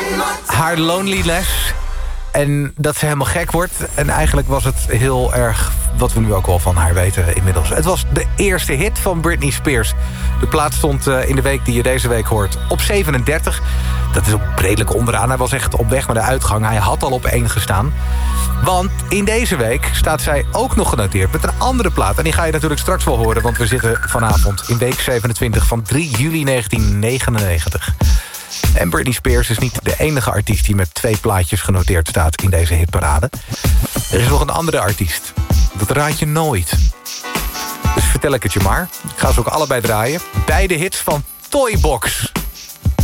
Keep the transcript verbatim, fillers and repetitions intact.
Haar loneliness. En dat ze helemaal gek wordt. En eigenlijk was het heel erg wat we nu ook wel van haar weten inmiddels. Het was de eerste hit van Britney Spears. De plaat stond in de week die je deze week hoort op zevenendertig. Dat is ook redelijk onderaan. Hij was echt op weg naar de uitgang. Hij had al op één gestaan. Want in deze week staat zij ook nog genoteerd met een andere plaat. En die ga je natuurlijk straks wel horen. Want we zitten vanavond in week zevenentwintig van drie juli negentien negenennegentig. En Britney Spears is niet de enige artiest die met twee plaatjes genoteerd staat in deze hitparade. Er is nog een andere artiest. Dat raad je nooit. Dus vertel ik het je maar. Ik ga ze ook allebei draaien. Beide hits van Toybox.